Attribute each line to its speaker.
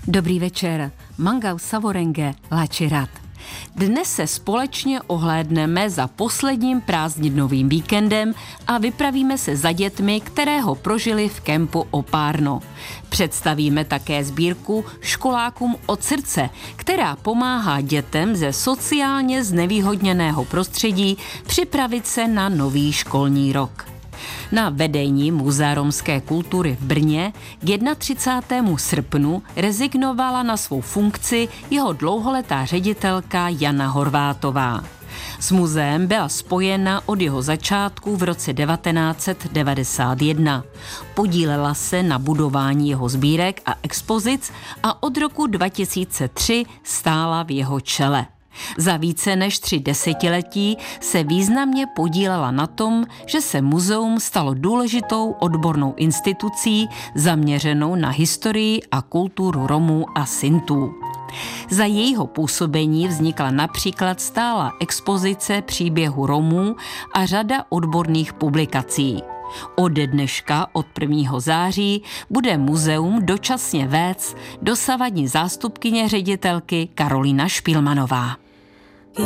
Speaker 1: Dobrý večer, Mangau Savorenge Lačirat. Dnes se společně ohlédneme za posledním prázdninovým víkendem a vypravíme se za dětmi, které ho prožili v kempu Opárno. Představíme také sbírku Školákům od srdce, která pomáhá dětem ze sociálně znevýhodněného prostředí připravit se na nový školní rok. Na vedení Muzea romské kultury v Brně k 31. srpnu rezignovala na svou funkci jeho dlouholetá ředitelka Jana Horvátová. S muzeem byla spojena od jeho začátku v roce 1991. Podílela se na budování jeho sbírek a expozic a od roku 2003 stála v jeho čele. Za více než 3 desetiletí se významně podílela na tom, že se muzeum stalo důležitou odbornou institucí zaměřenou na historii a kulturu Romů a Sintů. Za jejího působení vznikla například stálá expozice příběhu Romů a řada odborných publikací. Od dneška, od 1. září, bude muzeum dočasně vést dosavadní zástupkyně ředitelky Karolína Špilmanová.